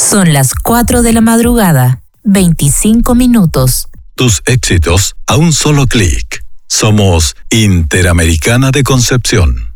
Son las 4 de la madrugada, 25 minutos. Tus éxitos a un solo clic. Somos Interamericana de Concepción.